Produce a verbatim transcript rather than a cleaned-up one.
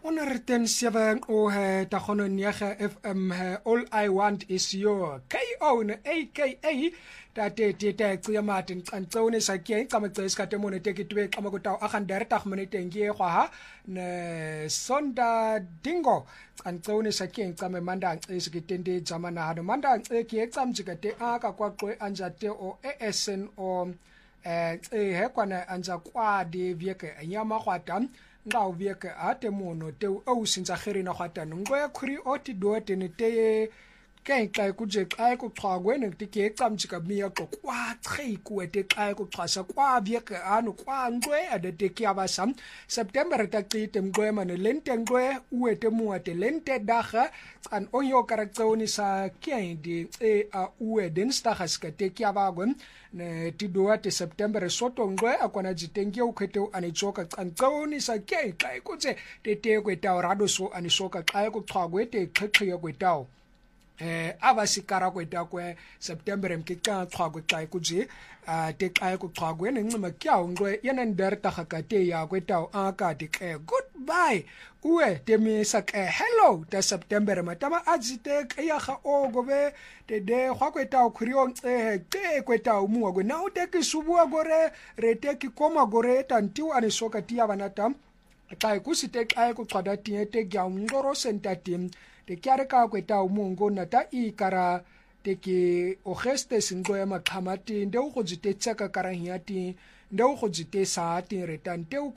honderd seven o he ta gono nege F M he all I want is you K O ne A K A ta te te te tsia matin kantsone sa ke kama tsa ka te mone te ke twe kama go ta agan dertig minute ngie gwa ha ne sonda dingo kantsone sa ke kama manda ngise ke tende jamana ha manda ke ke tsamjika te aka kwa qwe anja te o A S N o eh he kwana anja kwa de vieke nyama kwata ngaw vieke ate mono te o sinza kherina kwata ngwe khuri oti dote ne te ke xa kuje xa kuxhakwe ne ke tsamjika miya xo kwa tshei kuete xa kuxhasa kwa vieke ano kwa ngwe adete ke abasam September ta qite ngwe mane lente ngwe uete muate lente daga an onyo karaktsoni sa kendi e a uwe dinsdag ska te ke abagwe ne tidoa te September soto ngwe akona jitenge ukhete ane tsoka kantsoni sa ke xa kuje te te kweta rado so ane soka xa kuxhakwe te xhexhe kweta eh abasikara kweta kwe September mkika xhakwe xa kuje te xa kuxhakwe nencima kyawo ngwe yena nderta khakate ya kweta akati ke goodbye uwe temisa ke hello ta September mataba ajite ya ga ogobe te de khwakweta khuriyo eh te kweta umuwa go na uteki subua gore reteki koma gore tantiu anisoka tia banata xa kusite xa kuxhada tie te gya ngoro sentatim te kyare ka kweta umungo nata ikara te ke ogeste singwe makhamati nde go jite tsaka karahiyati nde go jite sa ti retante